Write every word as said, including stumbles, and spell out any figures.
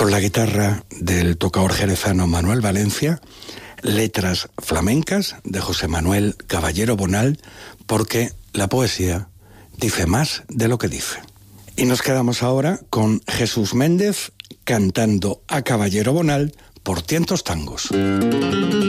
con la guitarra del tocador jerezano Manuel Valencia, letras flamencas de José Manuel Caballero Bonal, porque la poesía dice más de lo que dice. Y nos quedamos ahora con Jesús Méndez cantando a Caballero Bonal por Tientos Tangos.